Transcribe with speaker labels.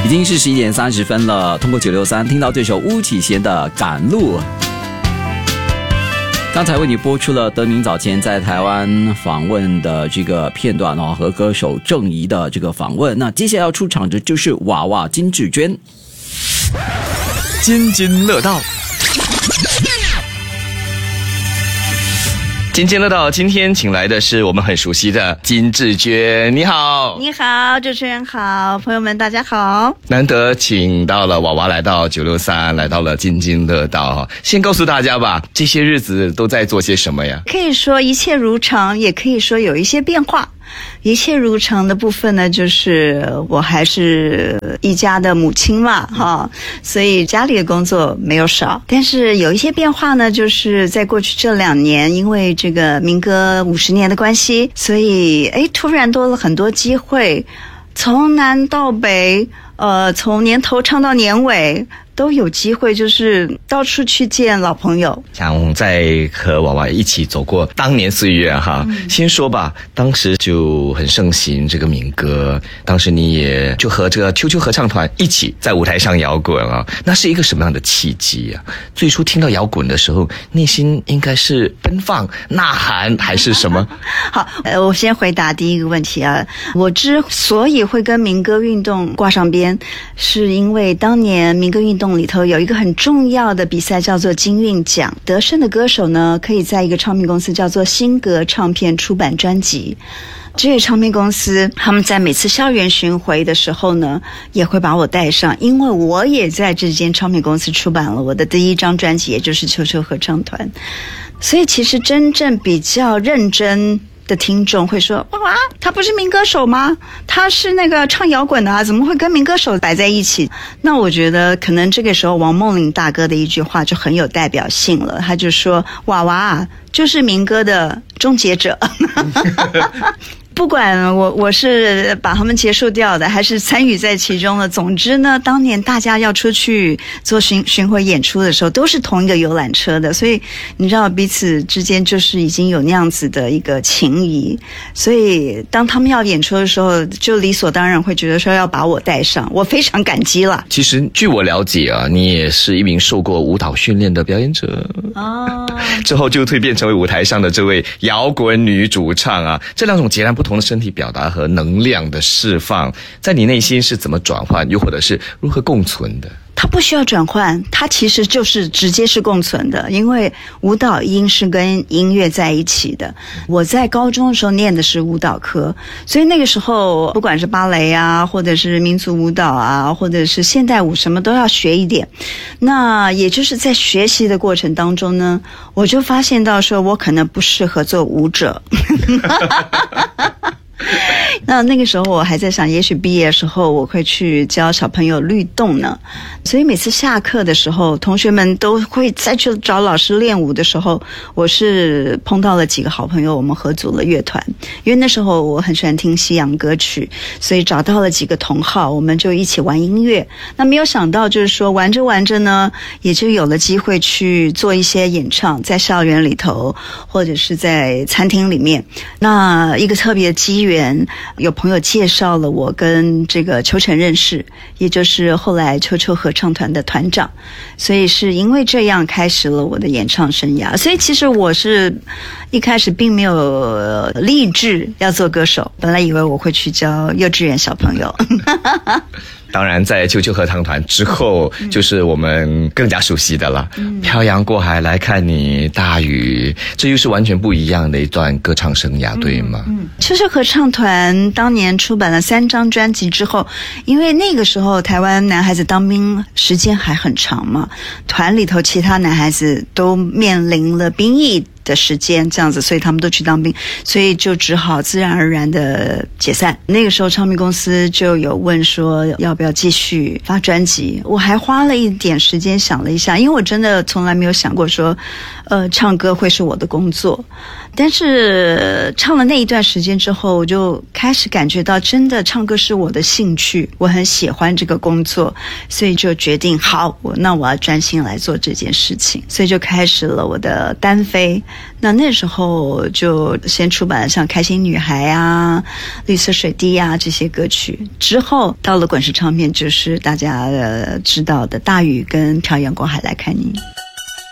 Speaker 1: 已经是11:30了，通过963听到这首巫启贤的《赶路》。刚才为你播出了德明早前在台湾访问的这个片段和歌手郑怡的这个访问。那接下来要出场的就是娃娃金智娟。
Speaker 2: 津津乐道，津津乐道，今天请来的是我们很熟悉的金智娟。你好。
Speaker 3: 你好，主持人好，朋友们大家好。
Speaker 2: 难得请到了娃娃来到963，来到了津津乐道。先告诉大家吧，这些日子都在做些什么呀？
Speaker 3: 可以说一切如常，也可以说有一些变化。一切如常的部分呢，就是我还是一家的母亲嘛，所以家里的工作没有少。但是有一些变化呢，就是在过去这2年，因为这个民歌50年的关系，所以突然多了很多机会，从南到北，从年头唱到年尾。都有机会，就是到处去见老朋友。
Speaker 2: 想再和娃娃一起走过当年岁月哈。先说吧，当时就很盛行这个民歌，当时你也就和这个秋秋合唱团一起在舞台上摇滚啊，那是一个什么样的契机啊？最初听到摇滚的时候，内心应该是奔放、呐喊还是什么？
Speaker 3: 好，我先回答第一个问题啊。我之所以会跟民歌运动挂上边，是因为当年民歌运动里头有一个很重要的比赛叫做金韵奖，得胜的歌手呢可以在一个唱片公司叫做新格唱片出版专辑。这个唱片公司他们在每次校园巡回的时候呢也会把我带上，因为我也在这间唱片公司出版了我的第一张专辑，也就是秋秋合唱团。所以其实真正比较认真的听众会说，哇，他不是民歌手吗？他是那个唱摇滚的啊，怎么会跟民歌手摆在一起？那我觉得可能这个时候王梦麟大哥的一句话就很有代表性了，他就说，娃娃就是民歌的终结者。不管我是把他们结束掉的，还是参与在其中的，总之呢，当年大家要出去做巡回演出的时候，都是同一个游览车的，所以你知道彼此之间就是已经有那样子的一个情谊，所以当他们要演出的时候，就理所当然会觉得说要把我带上，我非常感激了。
Speaker 2: 其实据我了解啊，你也是一名受过舞蹈训练的表演者之后就蜕变成为舞台上的这位摇滚女主唱啊，这两种截然不同的身体表达和能量的释放，在你内心是怎么转换，又或者是如何共存的？
Speaker 3: 它不需要转换，它其实就是直接是共存的，因为舞蹈音是跟音乐在一起的。我在高中的时候念的是舞蹈科，所以那个时候不管是芭蕾啊，或者是民族舞蹈啊，或者是现代舞，什么都要学一点。那也就是在学习的过程当中呢，我就发现到说我可能不适合做舞者。那个时候我还在想，也许毕业的时候我会去教小朋友律动呢。所以每次下课的时候，同学们都会再去找老师练舞的时候，我是碰到了几个好朋友，我们合组了乐团。因为那时候我很喜欢听西洋歌曲，所以找到了几个同好，我们就一起玩音乐。那没有想到就是说玩着玩着呢，也就有了机会去做一些演唱，在校园里头或者是在餐厅里面。那一个特别的机缘，有朋友介绍了我跟这个秋晨认识，也就是后来秋秋合唱团的团长，所以是因为这样开始了我的演唱生涯。所以其实我是一开始并没有立志要做歌手，本来以为我会去教幼稚园小朋友。
Speaker 2: 当然在秋秋合唱团之后，就是我们更加熟悉的了。漂洋过海来看你，大雨，这又是完全不一样的一段歌唱生涯，对吗？
Speaker 3: 秋秋合唱团当年出版了3张专辑之后，因为那个时候台湾男孩子当兵时间还很长嘛，团里头其他男孩子都面临了兵役的时间这样子，所以他们都去当兵，所以就只好自然而然的解散。那个时候唱片公司就有问说要不要继续发专辑，我还花了一点时间想了一下，因为我真的从来没有想过说唱歌会是我的工作。但是唱了那一段时间之后，我就开始感觉到真的唱歌是我的兴趣，我很喜欢这个工作，所以就决定好，那我要专心来做这件事情，所以就开始了我的单飞。 那时候就先出版了像《开心女孩》啊、《绿色水滴》啊这些歌曲，之后到了滚石唱片，就是大家知道的《大雨》跟《漂洋过海来看你》。